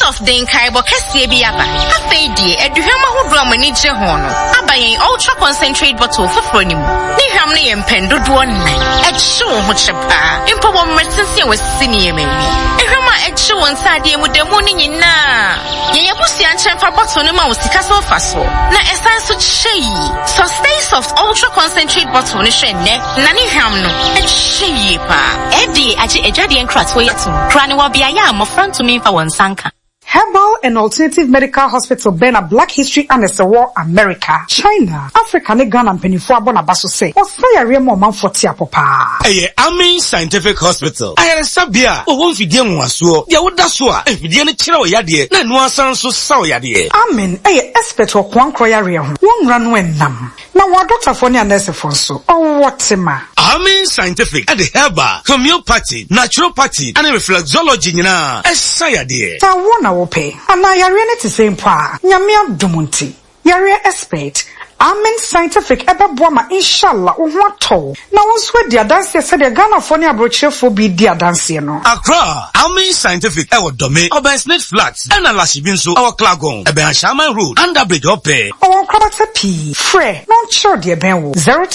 of Denkaibo Kasiabiaba. Afedi, Eduhama Hudramani Jehono. Abaye ultra concentrate bottle for Fronim. Nihamni and Pendo Duanai. At show Hochapa. Impobo Mercency was senior maybe. Ehama at show on Sadia with the morning in na. Yabusi and Champa Botonema was the castle faso. Na essence of shea. So stay soft ultra concentrate bottle Nishene. Nani Hamno. At shea pa. Eddie, Ejadi and Kratswayatu. Craniwa Biaya, more front to me for one sanka. Herbal and Alternative Medical Hospital Bena Black History and War America, China, Africa, Ghana and Penifua Bonabaso say, or fire remo man for Tiapopa. Amin Scientific Hospital. I had a sabia, or won't be dealing with so, Yawudaswa, if you didn't chill yadi, then one sounds so sour yadi. Amin, expert or one croyaria, one run when nam. Now what Dr. Fonia Nesefonso, oh what's a ma? Amin Scientific at the herbal, homeopathy, naturopathy, and reflexology, na, as sayadi. Tawana wope, and I are to same pa, Yamia Dumunti, Yarea expert. Amen Scientific ebe boama inshallah ohwato na wonso dia dance said the Ghana Fonia brochure for be dia dance no Accra Amen Scientific ewo dome Obansnet Flats and Alashibinso our Klagon ebe Shaman Road under bridge ope our Krabata P Fre non sure dia benwo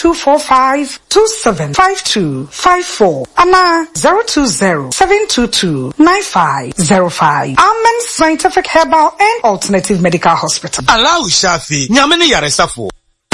0245275254 ana 020-722-9505 Amen Scientific Herbal and Alternative Medical Hospital Allow Shafi nyamene yaresafo